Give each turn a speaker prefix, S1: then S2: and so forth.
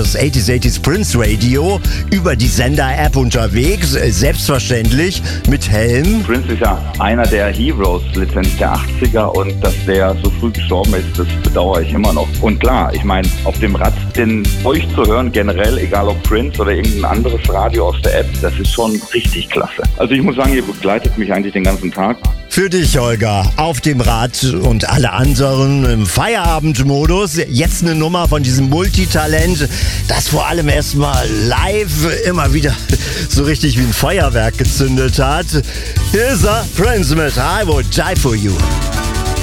S1: das 80s Prince Radio über die Sender-App unterwegs, selbstverständlich mit Helm.
S2: Prince ist ja einer der Heroes letztendlich der 80er und dass der so früh gestorben ist, das bedauere ich immer noch. Und klar, ich meine, auf dem Rad euch zu hören, generell, egal ob Prince oder irgendein anderes Radio aus der App, das ist schon richtig klasse. Also ich muss sagen, ihr begleitet mich eigentlich den ganzen Tag.
S1: Für dich, Holger, auf dem Rad und alle anderen im Feierabendmodus. Jetzt eine Nummer von diesem Multitalent, das vor allem erstmal live immer wieder so richtig wie ein Feuerwerk gezündet hat. Hier ist er, Prince mit I Would Die For You.